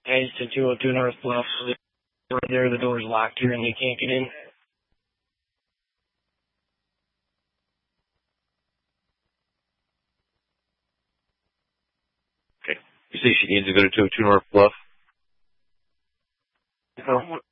Heads to 202 North Bluff. Right there, the door's locked here and they can't get in. Okay. You say she needs to go to 202 North Bluff? No.